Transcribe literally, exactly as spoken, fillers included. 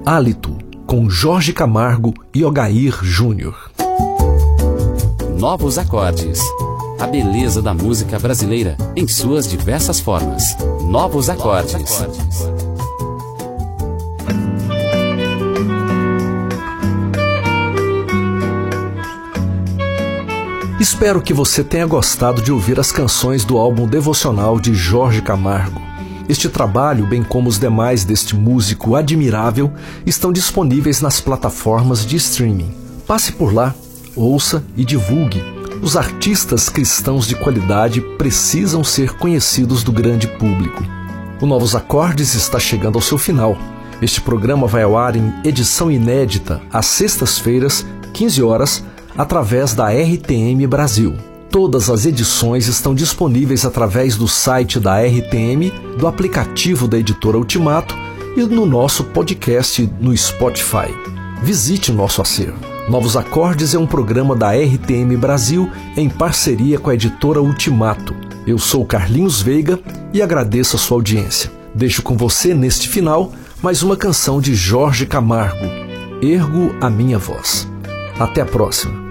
Hálito, com Jorge Camargo e Ogair Júnior. Novos acordes. A beleza da música brasileira em suas diversas formas. Novos acordes. Espero que você tenha gostado de ouvir as canções do álbum devocional de Jorge Camargo. Este trabalho, bem como os demais deste músico admirável, estão disponíveis nas plataformas de streaming. Passe por lá, ouça e divulgue. Os artistas cristãos de qualidade precisam ser conhecidos do grande público. O Novos Acordes está chegando ao seu final. Este programa vai ao ar em edição inédita às sextas-feiras, quinze horas, através da R T M Brasil. Todas as edições estão disponíveis através do site da R T M, do aplicativo da editora Ultimato e no nosso podcast no Spotify. Visite o nosso acervo. Novos Acordes é um programa da R T M Brasil em parceria com a editora Ultimato. Eu sou Carlinhos Veiga e agradeço a sua audiência. Deixo com você, neste final, mais uma canção de Jorge Camargo, Ergo a Minha Voz. Até a próxima.